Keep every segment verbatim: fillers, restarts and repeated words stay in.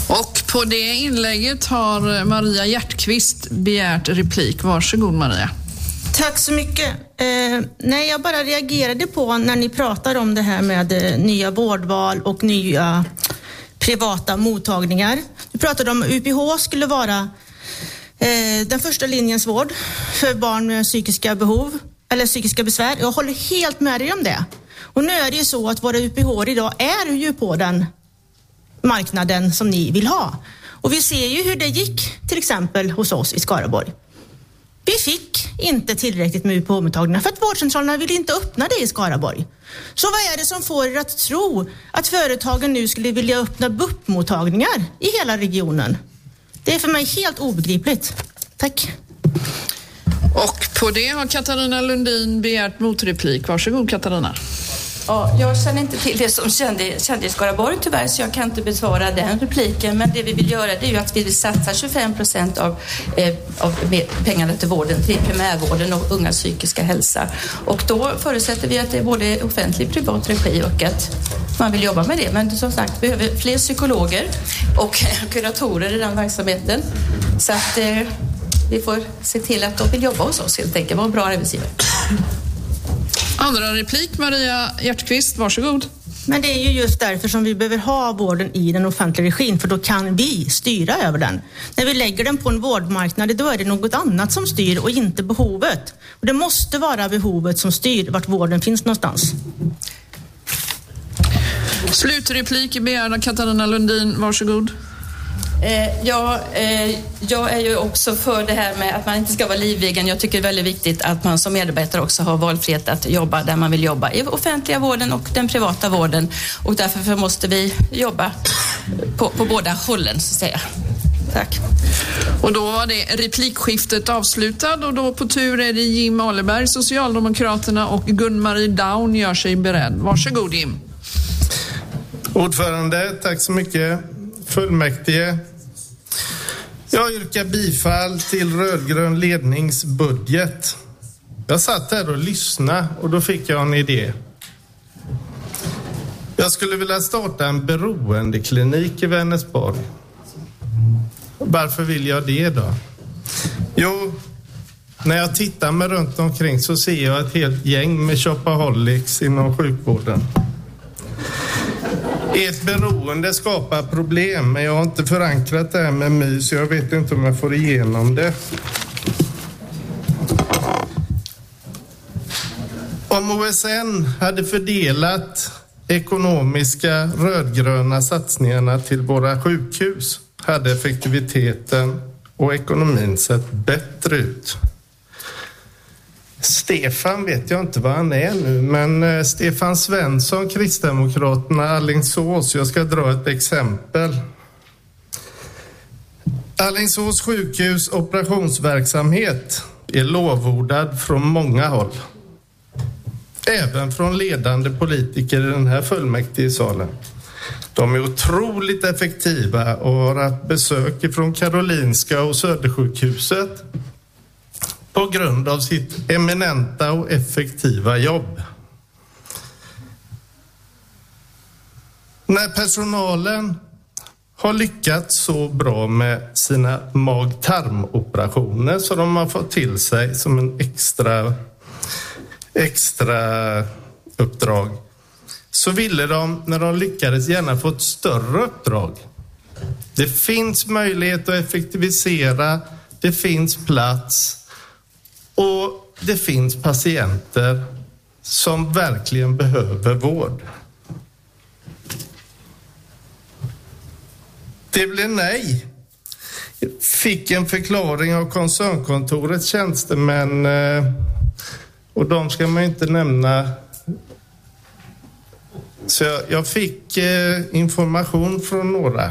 Och på det inlägget har Maria Hjertqvist begärt replik. Varsågod Maria. Tack så mycket. Eh, nej, jag bara reagerade på när ni pratar om det här med eh, nya vårdval och nya privata mottagningar. Du pratade om att U P H skulle vara eh, den första linjens vård för barn med psykiska behov eller psykiska besvär. Jag håller helt med dig om det. Och nu är det ju så att våra U P H idag är ju på den marknaden som ni vill ha. Och vi ser ju hur det gick till exempel hos oss i Skaraborg. Vi fick inte tillräckligt med U P H-mottagningar för att vårdcentralerna ville inte öppna det i Skaraborg. Så vad är det som får er att tro att företagen nu skulle vilja öppna B U P-mottagningar i hela regionen? Det är för mig helt obegripligt. Tack. Och på det har Katarina Lundin begärt motreplik. Varsågod Katarina. Ja, jag känner inte till det som kände, kände i Skaraborg tyvärr, så jag kan inte besvara den repliken. Men det vi vill göra, det är ju att vi vill satsa tjugofem procent av, eh, av pengarna till vården, till primärvården och unga psykiska hälsa. Och då förutsätter vi att det är både offentlig och privat regi och att man vill jobba med det. Men som sagt, vi behöver fler psykologer och kuratorer i den verksamheten. Så att eh, vi får se till att de vill jobba hos oss helt enkelt. Var en bra arbetsgivare. Andra replik, Maria Hjertqvist, varsågod. Men det är ju just därför som vi behöver ha vården i den offentliga regin, för då kan vi styra över den. När vi lägger den på en vårdmarknad, då är det något annat som styr och inte behovet. Och det måste vara behovet som styr vart vården finns någonstans. Slutreplik begärd av Katarina Lundin, varsågod. Eh, ja, eh, jag är ju också för det här med att man inte ska vara livegen. Jag tycker det är väldigt viktigt att man som medarbetare också har valfrihet att jobba där man vill jobba, i offentliga vården och den privata vården. Och därför måste vi jobba på, på båda hållen, så att säga. Tack. Och då var det replikskiftet avslutad och då på tur är det Jim Ahleberg, Socialdemokraterna, och Gun-Marie Daun gör sig beredd. Varsågod Jim. Ordförande, tack så mycket. Fullmäktige. Jag yrkar bifall till rödgrön ledningsbudget. Jag satt här och lyssnade och då fick jag en idé. Jag skulle vilja starta en beroendeklinik i Vänersborg. Varför vill jag det då? Jo, när jag tittar mig runt omkring så ser jag ett helt gäng med shopaholics inom sjukvården. Ett beroende skapar problem, men jag har inte förankrat det här med mig, så jag vet inte om jag får igenom det. Om O S N hade fördelat ekonomiska rödgröna satsningarna till våra sjukhus hade effektiviteten och ekonomin sett bättre ut. Stefan vet jag inte vad han är nu, men Stefan Svensson, Kristdemokraterna, Alingsås. Jag ska dra ett exempel. Alingsås sjukhus operationsverksamhet är lovordad från många håll. Även från ledande politiker i den här fullmäktigesalen. De är otroligt effektiva och har haft besök från Karolinska och Södersjukhuset på grund av sitt eminenta och effektiva jobb. När personalen har lyckats så bra med sina mag-tarmoperationer så de har fått till sig som en extra, extra uppdrag, så ville de, när de lyckades, gärna få ett större uppdrag. Det finns möjlighet att effektivisera, det finns plats. Och det finns patienter som verkligen behöver vård. Det blev nej. Jag fick en förklaring av koncernkontorets tjänstemän, och de ska man inte nämna. Så jag, jag fick information från några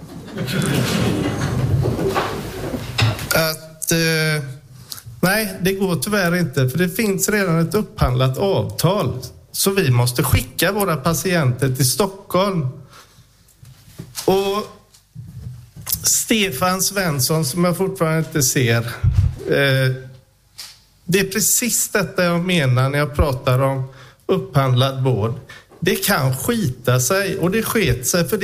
att nej, det går tyvärr inte, för det finns redan ett upphandlat avtal. Så vi måste skicka våra patienter till Stockholm. Och Stefan Svensson, som jag fortfarande inte ser, eh, det är precis detta jag menar när jag pratar om upphandlad vård. Det kan skita sig, och det sket sig för